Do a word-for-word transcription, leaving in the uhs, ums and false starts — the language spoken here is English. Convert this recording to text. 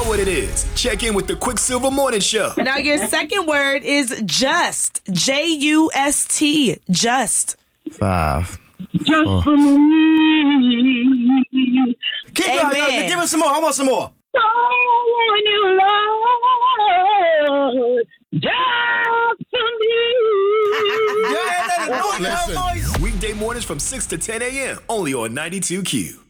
what it is. Check in with the Quicksilver Morning Show. Now, your second word is just. J U S T. Just. Five. Just Oh. for me. Keep going. Amen. Give us some more. I want some more. Someone you love. Just for me. Go ahead, let it go. Listen. Boys. Weekday mornings from six to ten a.m. only on ninety-two Q.